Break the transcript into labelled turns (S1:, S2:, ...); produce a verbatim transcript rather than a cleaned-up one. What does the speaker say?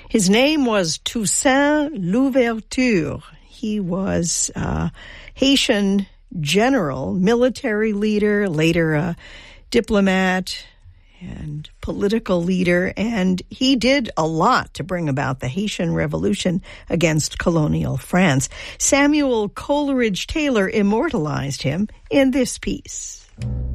S1: His name was Toussaint Louverture. He was a Haitian general, military leader, later a diplomat and political leader, and he did a lot to bring about the Haitian Revolution against colonial France. Samuel Coleridge Taylor immortalized him in this piece.